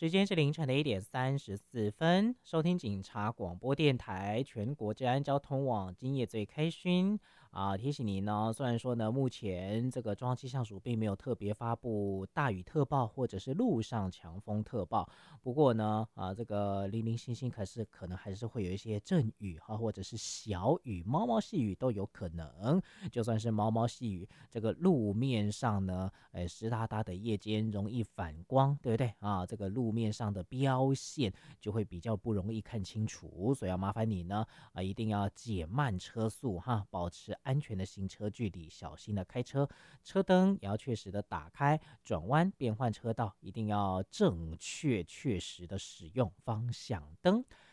时间是凌晨的1点34分，收听警察广播电台全国治安交通网，今夜最开勋提醒您呢，虽然说呢，目前这个中央气象署并没有特别发布大雨特报或者是陆上强风特报，不过呢，这个零零星星可能还是会有一些阵雨或者是小雨、毛毛细雨都有可能。就算是毛毛细雨，这个路面上呢，湿哒哒的夜间容易反光，对不对啊？这个路面上的标线就会比较不容易看清楚，所以要麻烦你呢，一定要减慢车速保持安全的行车距离，小心的开车，车灯也要确实的打开，转弯变换车道一定要正确确实的使用方向灯。